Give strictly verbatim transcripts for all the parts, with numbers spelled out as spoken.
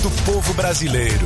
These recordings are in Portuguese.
do povo brasileiro.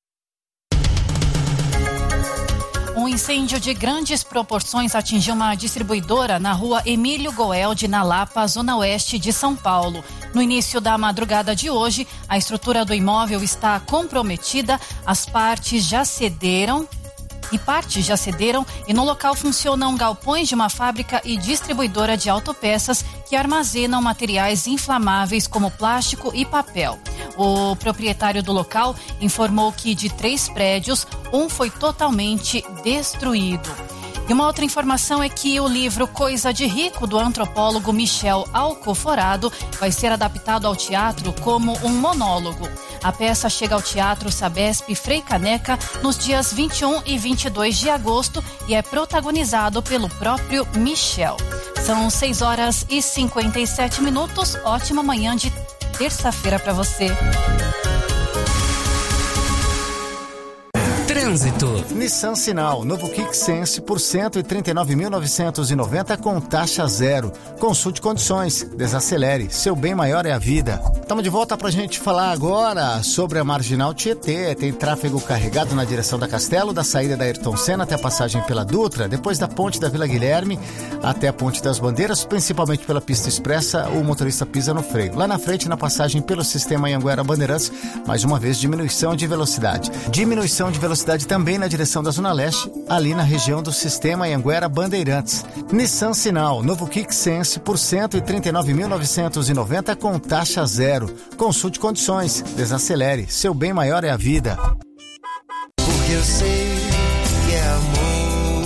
Um incêndio de grandes proporções atingiu uma distribuidora na rua Emílio Goeldi, na Lapa, zona oeste de São Paulo. No início da madrugada de hoje, a estrutura do imóvel está comprometida, as partes já cederam. E partes já cederam e no local funcionam galpões de uma fábrica e distribuidora de autopeças que armazenam materiais inflamáveis como plástico e papel. O proprietário do local informou que de três prédios, um foi totalmente destruído. E uma outra informação é que o livro Coisa de Rico, do antropólogo Michel Alcoforado, vai ser adaptado ao teatro como um monólogo. A peça chega ao Teatro Sabesp Frei Caneca nos dias vinte e um e vinte e dois de agosto e é protagonizado pelo próprio Michel. São seis horas e cinquenta e sete minutos. Ótima manhã de terça-feira para você. Trânsito. Nissan Sinal, novo Kick Sense por cento e trinta e nove mil novecentos e noventa com taxa zero. Consulte condições, desacelere, seu bem maior é a vida. Estamos de volta pra gente falar agora sobre a Marginal Tietê. Tem tráfego carregado na direção da Castelo, da saída da Ayrton Senna até a passagem pela Dutra, depois da ponte da Vila Guilherme até a Ponte das Bandeiras, principalmente pela pista expressa, o motorista pisa no freio. Lá na frente, na passagem pelo sistema Anhanguera Bandeirantes, mais uma vez diminuição de velocidade. Diminuição de velocidade também na direção da Zona Leste, ali na região do sistema Anhanguera Bandeirantes. Nissan Sinal, novo Kick Sense por cento e trinta e nove mil novecentos e noventa com taxa zero. Consulte condições, desacelere, seu bem maior é a vida. Porque eu sei que é amor.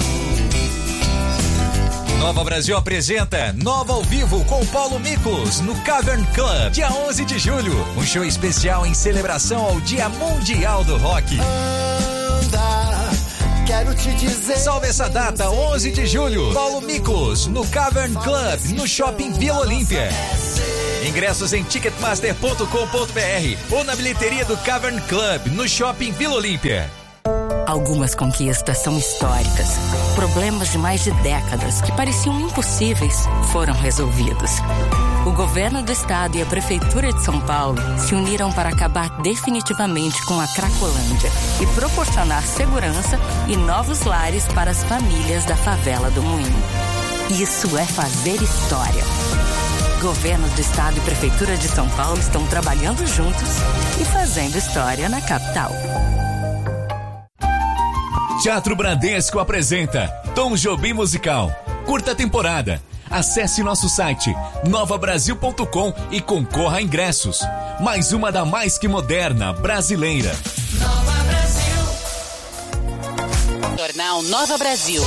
Nova Brasil apresenta Nova ao Vivo com Paulo Miklos no Cavern Club, dia onze de julho. Um show especial em celebração ao Dia Mundial do Rock. Anda, quero te dizer. Salve essa data, onze de julho. Paulo Miklos no Cavern Club, no Shopping Vila Olímpia. Ingressos em ticketmaster ponto com ponto br ou na bilheteria do Cavern Club, no Shopping Vila Olímpia. Algumas conquistas são históricas. Problemas de mais de décadas que pareciam impossíveis foram resolvidos. O governo do estado e a prefeitura de São Paulo se uniram para acabar definitivamente com a Cracolândia e proporcionar segurança e novos lares para as famílias da favela do Moinho. Isso é fazer história. Governos do estado e prefeitura de São Paulo estão trabalhando juntos e fazendo história na capital. Teatro Bradesco apresenta Tom Jobim Musical, curta temporada. Acesse nosso site nova brasil ponto com e concorra a ingressos. Mais uma da mais que moderna brasileira. Nova Brasil. Jornal Nova Brasil.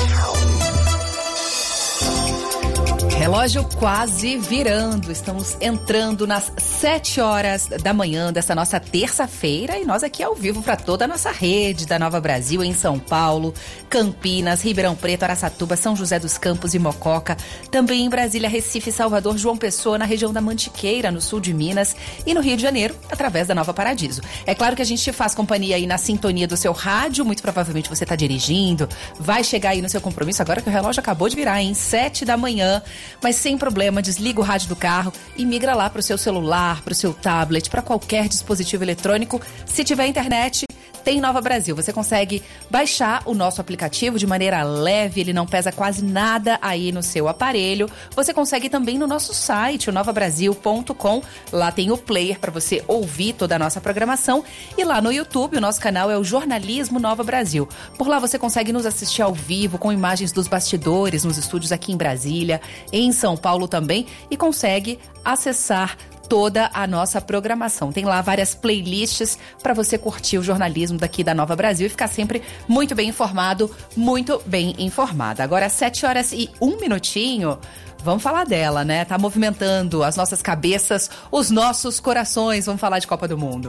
Relógio quase virando, estamos entrando nas sete horas da manhã dessa nossa terça-feira e nós aqui ao vivo para toda a nossa rede da Nova Brasil em São Paulo, Campinas, Ribeirão Preto, Araçatuba, São José dos Campos e Mococa, também em Brasília, Recife, Salvador, João Pessoa, na região da Mantiqueira, no sul de Minas e no Rio de Janeiro, através da Nova Paradiso. É claro que a gente faz companhia aí na sintonia do seu rádio, muito provavelmente você está dirigindo, vai chegar aí no seu compromisso agora que o relógio acabou de virar, em sete da manhã. Mas sem problema, desliga o rádio do carro e migra lá para o seu celular, para o seu tablet, para qualquer dispositivo eletrônico. Se tiver internet, tem Nova Brasil. Você consegue baixar o nosso aplicativo de maneira leve, ele não pesa quase nada aí no seu aparelho. Você consegue também no nosso site, o nova brasil ponto com. Lá tem o player para você ouvir toda a nossa programação. E lá no YouTube, o nosso canal é o Jornalismo Nova Brasil. Por lá você consegue nos assistir ao vivo, com imagens dos bastidores, nos estúdios aqui em Brasília, em São Paulo também, e consegue acessar toda a nossa programação. Tem lá várias playlists para você curtir o jornalismo daqui da Nova Brasil e ficar sempre muito bem informado, muito bem informada. Agora, às sete horas e um minutinho, vamos falar dela, né? Tá movimentando as nossas cabeças, os nossos corações. Vamos falar de Copa do Mundo.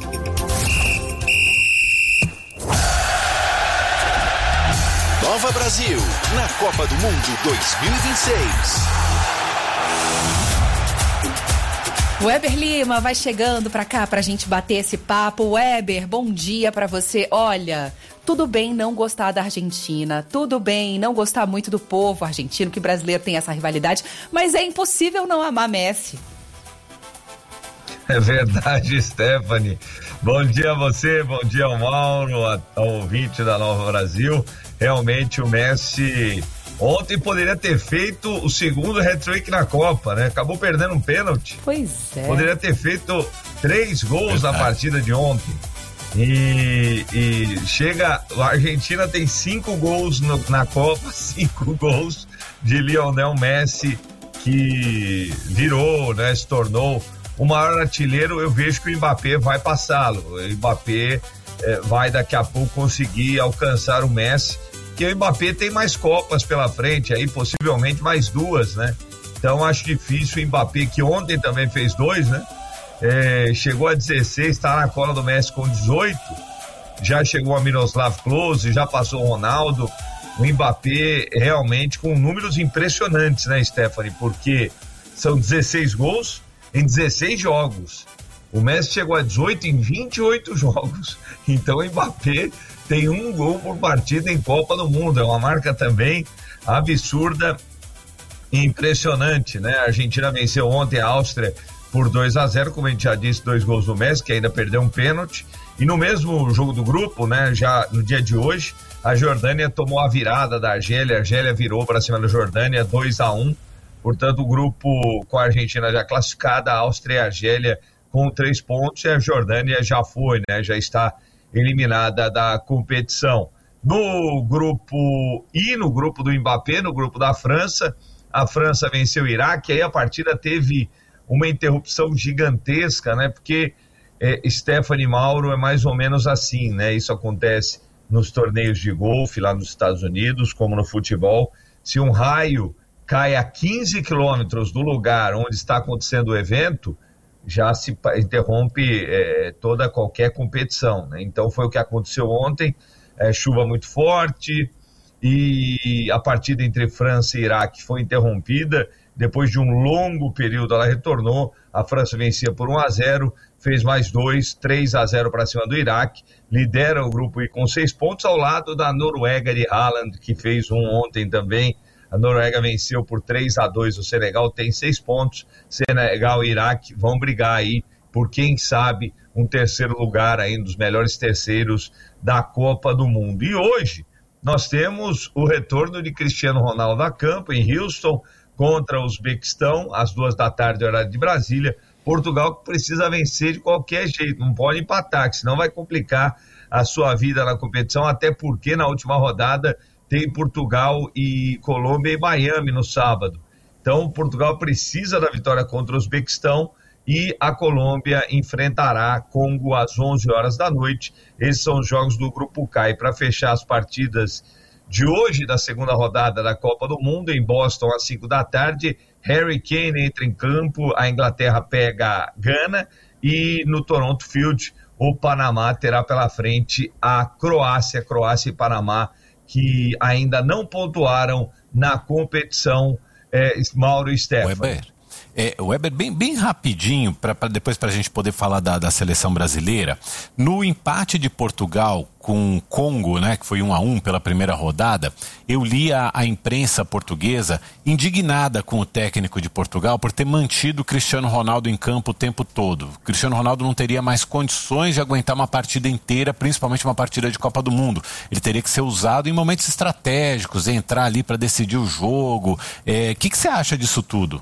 Nova Brasil, na Copa do Mundo dois mil e vinte e seis. Weber Lima vai chegando pra cá pra gente bater esse papo. Weber, bom dia pra você. Olha, tudo bem não gostar da Argentina, tudo bem não gostar muito do povo argentino, que brasileiro tem essa rivalidade, mas é impossível não amar Messi. É verdade, Stephanie. Bom dia a você, bom dia ao Mauro, ao ouvinte da Nova Brasil. Realmente o Messi ontem poderia ter feito o segundo hat-trick na Copa, né? Acabou perdendo um pênalti. Pois é. Poderia ter feito três gols Verdade. na partida de ontem. E, e chega, a Argentina tem cinco gols no, na Copa, cinco gols de Lionel Messi, que virou, né? Se tornou o maior artilheiro. Eu vejo que o Mbappé vai passá-lo. O Mbappé eh, vai daqui a pouco conseguir alcançar o Messi, que o Mbappé tem mais Copas pela frente, aí possivelmente mais duas, né? Então acho difícil o Mbappé, que ontem também fez dois, né? É, chegou a dezesseis, está na cola do Messi com dezoito, já chegou a Miroslav Klose, já passou o Ronaldo. O Mbappé realmente com números impressionantes, né, Stephanie? Porque são dezesseis gols em dezesseis jogos. O Messi chegou a dezoito em vinte e oito jogos. Então o Mbappé tem um gol por partida em Copa do Mundo. É uma marca também absurda e impressionante, né? A Argentina venceu ontem a Áustria por dois a zero, como a gente já disse, dois gols do Messi, que ainda perdeu um pênalti. E no mesmo jogo do grupo, né, já no dia de hoje, a Jordânia tomou a virada da Argélia. A Argélia virou para cima da Jordânia dois a um. Portanto, o grupo com a Argentina já classificada, a Áustria e a Argélia com três pontos, e a Jordânia já foi, né? Já está eliminada da competição. No grupo I, no grupo do Mbappé, no grupo da França, a França venceu o Iraque, aí a partida teve uma interrupção gigantesca, né? Porque é, Stephanie Mauro é mais ou menos assim, né? Isso acontece nos torneios de golfe lá nos Estados Unidos, como no futebol. Se um raio cai a quinze quilômetros do lugar onde está acontecendo o evento, já se interrompe é, toda qualquer competição, né? Então foi o que aconteceu ontem, é, chuva muito forte, e a partida entre França e Iraque foi interrompida. Depois de um longo período ela retornou, a França vencia por um a zero, fez mais dois, três a zero para cima do Iraque, lidera o grupo I com seis pontos, ao lado da Noruega de Haaland, que fez um ontem também. A Noruega venceu por três a dois o Senegal, tem seis pontos. Senegal e Iraque vão brigar aí por, quem sabe, um terceiro lugar aí, um dos melhores terceiros da Copa do Mundo. E hoje nós temos o retorno de Cristiano Ronaldo a campo em Houston contra o Uzbequistão, às duas da tarde, horário de Brasília. Portugal que precisa vencer de qualquer jeito, não pode empatar, que senão vai complicar a sua vida na competição, até porque na última rodada tem Portugal e Colômbia e Miami no sábado. Então, Portugal precisa da vitória contra o Uzbequistão e a Colômbia enfrentará Congo às onze horas da noite. Esses são os jogos do Grupo K. E para fechar as partidas de hoje, da segunda rodada da Copa do Mundo, em Boston, às cinco da tarde, Harry Kane entra em campo, a Inglaterra pega Gana, e no Toronto Field, o Panamá terá pela frente a Croácia, Croácia e Panamá, que ainda não pontuaram na competição. é, Mauro e Stefano. Weber, é, Weber, bem, bem rapidinho, pra, pra depois para a gente poder falar da, da seleção brasileira. No empate de Portugal com Congo, né, que foi um a um pela primeira rodada, eu li a, a imprensa portuguesa indignada com o técnico de Portugal por ter mantido o Cristiano Ronaldo em campo o tempo todo. O Cristiano Ronaldo não teria mais condições de aguentar uma partida inteira, principalmente uma partida de Copa do Mundo. Ele teria que ser usado em momentos estratégicos, entrar ali para decidir o jogo. O é, que, que você acha disso tudo?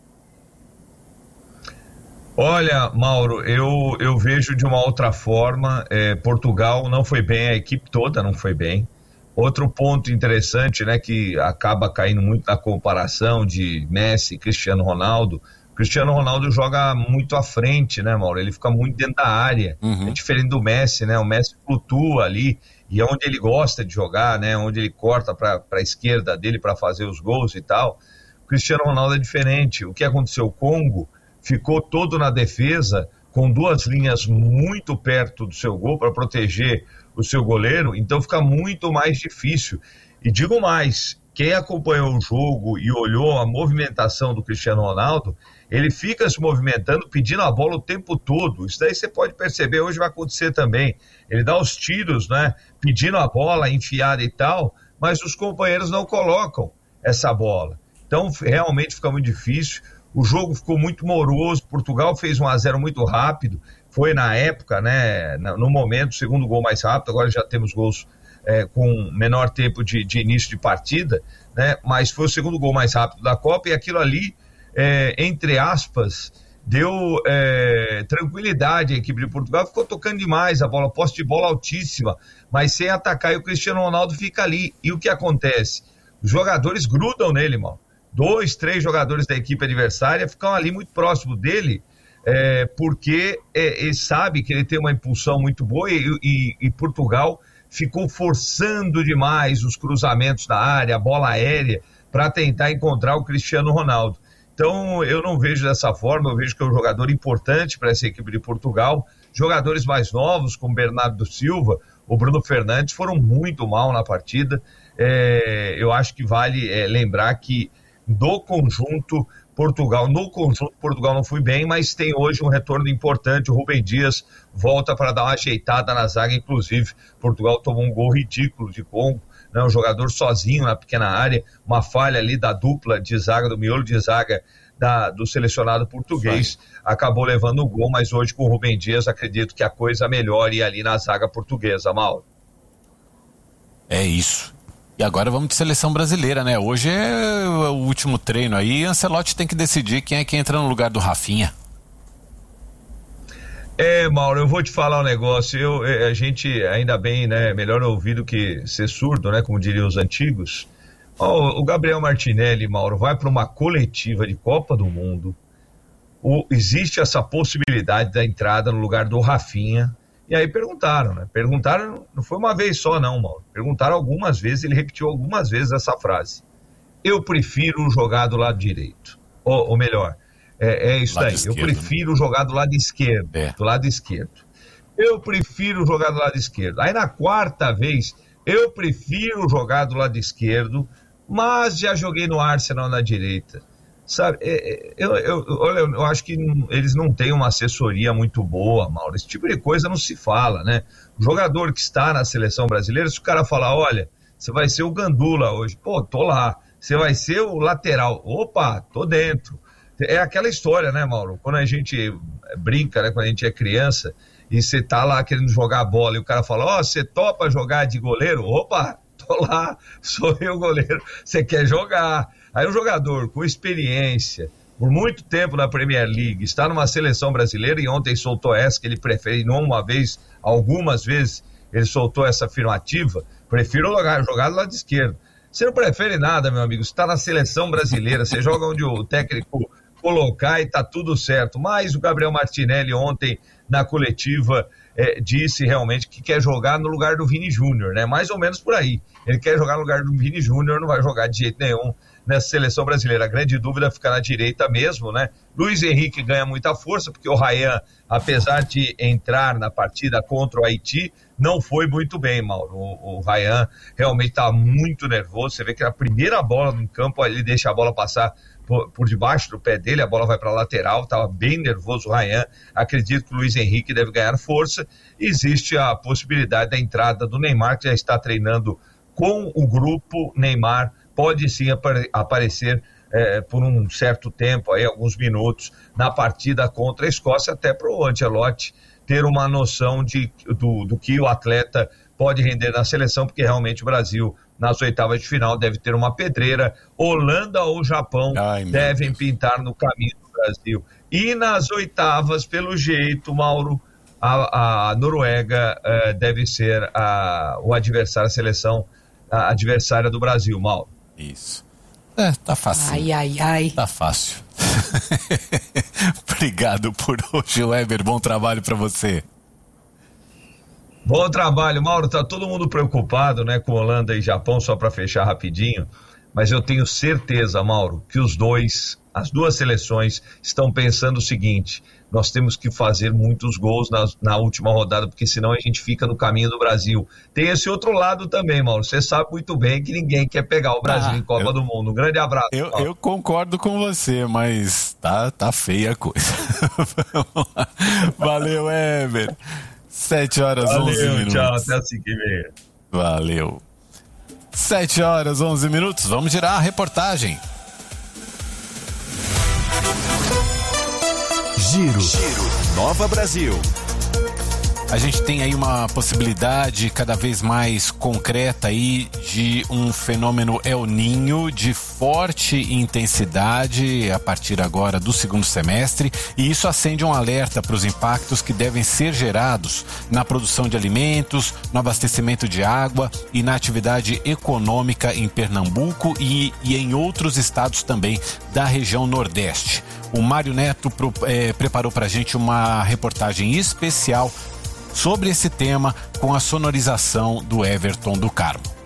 Olha, Mauro, eu, eu vejo de uma outra forma. é, Portugal não foi bem, a equipe toda não foi bem. Outro ponto interessante, né, que acaba caindo muito na comparação de Messi e Cristiano Ronaldo. Cristiano Ronaldo joga muito à frente, né, Mauro? Ele fica muito dentro da área. Uhum. É diferente do Messi, né? O Messi flutua ali, e é onde ele gosta de jogar, né? Onde ele corta para a esquerda dele para fazer os gols e tal. O Cristiano Ronaldo é diferente. O que aconteceu? O Congo ficou todo na defesa, com duas linhas muito perto do seu gol para proteger o seu goleiro, então fica muito mais difícil. E digo mais, quem acompanhou o jogo e olhou a movimentação do Cristiano Ronaldo, ele fica se movimentando, pedindo a bola o tempo todo. Isso daí você pode perceber, hoje vai acontecer também. Ele dá os tiros, né, pedindo a bola enfiada e tal, mas os companheiros não colocam essa bola. Então realmente fica muito difícil. O jogo ficou muito moroso, Portugal fez um a zero muito rápido, foi na época, né, no momento, o segundo gol mais rápido. Agora já temos gols é, com menor tempo de, de início de partida, né, mas foi o segundo gol mais rápido da Copa, e aquilo ali, é, entre aspas, deu é, tranquilidade à equipe de Portugal. Ficou tocando demais a bola, posse de bola altíssima, mas sem atacar, e o Cristiano Ronaldo fica ali. E o que acontece? Os jogadores grudam nele, mano. Dois, três jogadores da equipe adversária ficam ali muito próximo dele, é, porque é, ele sabe que ele tem uma impulsão muito boa, e, e, e Portugal ficou forçando demais os cruzamentos na área, a bola aérea, para tentar encontrar o Cristiano Ronaldo. Então eu não vejo dessa forma, eu vejo que é um jogador importante para essa equipe de Portugal. Jogadores mais novos, como Bernardo Silva, o Bruno Fernandes, foram muito mal na partida. É, eu acho que vale é, lembrar que do conjunto Portugal, no conjunto Portugal não foi bem, mas tem hoje um retorno importante. O Rubem Dias volta para dar uma ajeitada na zaga, inclusive Portugal tomou um gol ridículo de Congo, né, um jogador sozinho na pequena área, uma falha ali da dupla de zaga, do miolo de zaga da, do selecionado português, acabou levando o gol, mas hoje com o Rubem Dias acredito que a coisa melhore ali na zaga portuguesa, Mauro. É isso. E agora vamos de seleção brasileira, né? Hoje é o último treino aí, Ancelotti tem que decidir quem é que entra no lugar do Rafinha. É, Mauro, eu vou te falar um negócio. Eu, a gente, ainda bem, né? Melhor ouvir do que ser surdo, né? Como diriam os antigos. Oh, o Gabriel Martinelli, Mauro, vai para uma coletiva de Copa do Mundo. O, existe essa possibilidade da entrada no lugar do Rafinha. E aí perguntaram, né? Perguntaram, não foi uma vez só, não, Mauro. Perguntaram algumas vezes, ele repetiu algumas vezes essa frase. Eu prefiro jogar do lado direito. Ou, ou melhor. É, é isso daí, eu prefiro jogar do lado esquerdo, é. do lado esquerdo. Eu prefiro jogar do lado esquerdo. Aí na quarta vez, eu prefiro jogar do lado esquerdo, mas já joguei no Arsenal na direita. Sabe, é, eu, eu, olha, eu acho que eles não têm uma assessoria muito boa, Mauro. Esse tipo de coisa não se fala, né? O jogador que está na seleção brasileira, se o cara falar, olha, você vai ser o Gandula hoje, pô, tô lá. Você vai ser o lateral, opa, tô dentro. É aquela história, né, Mauro? Quando a gente brinca, né, quando a gente é criança, e você tá lá querendo jogar bola, e o cara fala, ó, oh, você topa jogar de goleiro? Opa, tô lá, sou eu o goleiro, você quer jogar. Aí o jogador com experiência, por muito tempo na Premier League, está numa seleção brasileira, e ontem soltou essa, que ele prefere, não uma vez, algumas vezes, ele soltou essa afirmativa, prefiro jogar, jogar do lado esquerdo. Você não prefere nada, meu amigo, você está na seleção brasileira, você joga onde o técnico colocar e tá tudo certo. Mas o Gabriel Martinelli ontem na coletiva é, disse realmente que quer jogar no lugar do Vini Júnior, né? Mais ou menos por aí. Ele quer jogar no lugar do Vini Júnior, não vai jogar de jeito nenhum nessa seleção brasileira. A grande dúvida fica na direita mesmo, né? Luiz Henrique ganha muita força, porque o Ryan, apesar de entrar na partida contra o Haiti, não foi muito bem, Mauro. O, o Ryan realmente tá muito nervoso. Você vê que a primeira bola no campo, ele deixa a bola passar por, por debaixo do pé dele, a bola vai para a lateral, estava bem nervoso o Ryan. Acredito que o Luiz Henrique deve ganhar força. Existe a possibilidade da entrada do Neymar, que já está treinando com o grupo. Neymar pode sim apare- aparecer é, por um certo tempo, aí, alguns minutos, na partida contra a Escócia, até para o Ancelotti ter uma noção de, do, do que o atleta pode render na seleção, porque realmente o Brasil, nas oitavas de final, deve ter uma pedreira. Holanda ou Japão Ai, devem pintar no caminho do Brasil. E nas oitavas, pelo jeito, Mauro, a, a Noruega uh, deve ser a, o adversário, a seleção a adversária do Brasil, Mauro. Isso. É, tá fácil. Ai, ai, ai. Tá fácil. Obrigado por hoje, Weber. Bom trabalho pra você. Bom trabalho, Mauro. Tá todo mundo preocupado, né, com Holanda e Japão, só para fechar rapidinho. Mas eu tenho certeza, Mauro, que os dois, as duas seleções estão pensando o seguinte: nós temos que fazer muitos gols na, na última rodada, porque senão a gente fica no caminho do Brasil. Tem esse outro lado também, Mauro. Você sabe muito bem que ninguém quer pegar o Brasil ah, em Copa eu, do Mundo. Um grande abraço. Eu, eu concordo com você, mas tá, tá feia a coisa. Valeu, Weber. Sete horas, Valeu, onze minutos. Tchau, até a seguinte. Valeu. Sete horas, onze minutos. Vamos girar a reportagem. Giro. Giro. Nova Brasil. a gente tem aí uma possibilidade cada vez mais concreta aí de um fenômeno El Niño de forte intensidade a partir agora do segundo semestre, e isso acende um alerta para os impactos que devem ser gerados na produção de alimentos, no abastecimento de água e na atividade econômica em Pernambuco e, e em outros estados também da região Nordeste. O Mário Neto pro, é, preparou para a gente uma reportagem especial sobre esse tema com a sonorização do Everton do Carmo.